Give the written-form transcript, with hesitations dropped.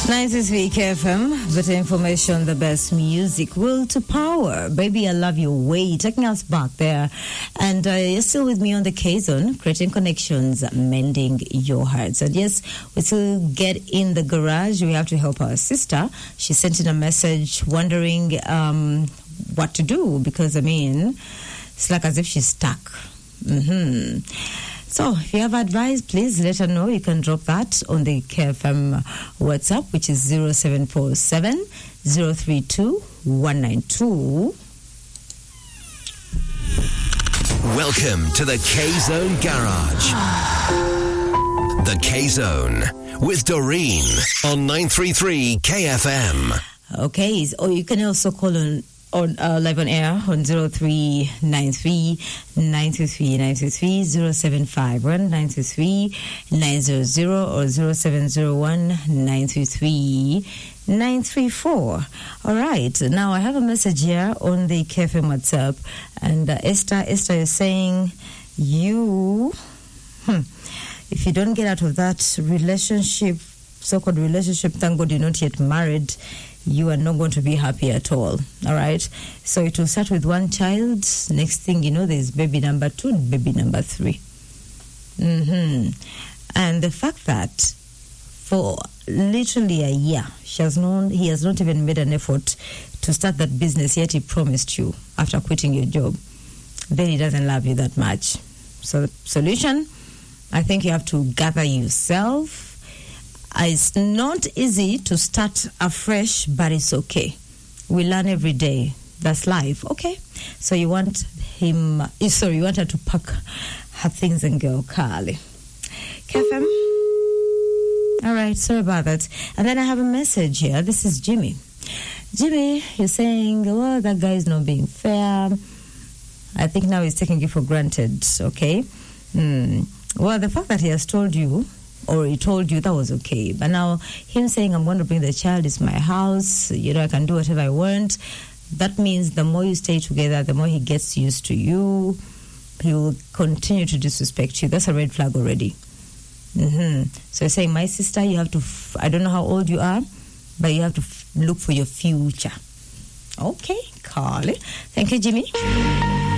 93 KFM, better information, the best music, will to power. Baby, I love your way, taking us back there. And you're still with me on the K-Zone, creating connections, mending your hearts. And yes, we still get in the garage. We have to help our sister. She sent in a message wondering what to do because, it's like as if she's stuck. So, if you have advice, please let her know. You can drop that on the KFM WhatsApp, which is 0747 032 192. Welcome to the K-Zone Garage. The K-Zone with Doreen on 933 KFM. Okay, or you can also call on live on air on 0393 923 923 0751 923 900 or 0701 923 934. All right, now I have a message here on the KFM WhatsApp, and Esther is saying if you don't get out of that relationship, so-called relationship, thank God you're not yet married, you are not going to be happy at all. All right, so it will start with one child. Next thing you know, there's baby number 2 and baby number 3. And the fact that for literally a year he has not even made an effort to start that business, yet he promised you after quitting your job, then he doesn't love you that much. So the solution, I think you have to gather yourself. It's not easy to start afresh, but it's okay. We learn every day. That's life. Okay. So you want her to pack her things and go, Carly. KFM? All right. Sorry about that. And then I have a message here. This is Jimmy. Jimmy, you're saying, well, that guy is not being fair. I think now he's taking you for granted. Okay. Well, the fact that he has told you, or he told you, that was okay. But now him saying, I'm going to bring the child, it's my house, I can do whatever I want. That means the more you stay together, the more he gets used to you. He will continue to disrespect you. That's a red flag already. So he's saying, my sister, you have to, I don't know how old you are, but you have to look for your future. Okay, Carly. Thank you, Jimmy.